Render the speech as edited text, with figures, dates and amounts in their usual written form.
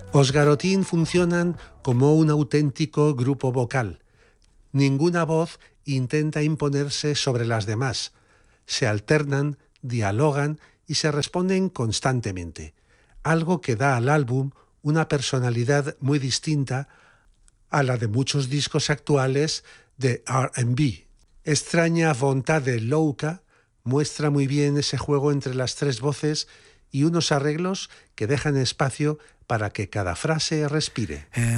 Os Garotín funcionan como un auténtico grupo vocal. Ninguna voz intenta imponerse sobre las demás. Se alternan, dialogan y se responden constantemente, algo que da al álbum una personalidad muy distinta a la de muchos discos actuales de R&B. Extraña Vontade Louca muestra muy bien ese juego entre las tres voces y unos arreglos que dejan espacio para que cada frase respire.